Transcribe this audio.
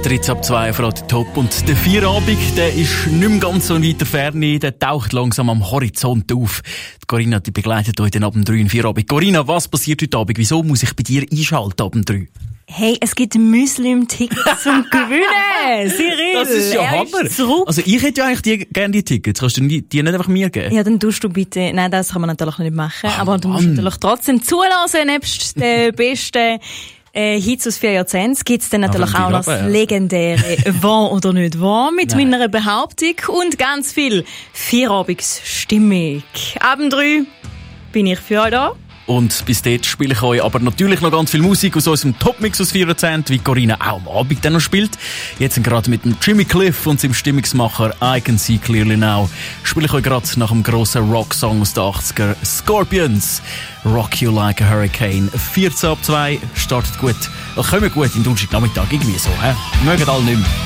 13 ab 2 auf Radio Top. Und der Feierabend, der ist nicht mehr ganz so in weiter Ferne, der taucht langsam am Horizont auf. Die Corinna, die begleitet euch dann ab dem 3 im Feierabend. Corinna, was passiert heute Abend? Wieso muss ich bei dir einschalten ab dem 3? Hey, es gibt Muslim-Tickets zum Gewinnen. Cyril, Das ist ja Hammer. Also ich hätte ja eigentlich gerne die Tickets. Kannst du die nicht einfach mir geben? Ja, dann tust du bitte... Nein, das kann man natürlich nicht machen. Aber du musst natürlich trotzdem zulassen. Nebst den besten Hits aus 4 Jahrzehnten gibt's dann natürlich auch noch das legendäre «Wahr oder nicht wahr» mit meiner Behauptung und ganz viel Feierabendstimmung. Ab dem 3 bin ich für euch da. Und bis dort spiele ich euch aber natürlich noch ganz viel Musik aus unserem Topmix aus 4 Jahrzehnten, wie Corinna auch am Abend dann noch spielt. Jetzt gerade mit dem Jimmy Cliff und seinem Stimmungsmacher «I Can See Clearly Now» spiele ich euch gerade nach einem grossen Rocksong aus den 80er, Scorpions, «Rock You Like a Hurricane». 14 ab 2, startet gut, kommen gut in den Donnerstagnachmittag, irgendwie so, hä? Mögen alle nicht mehr.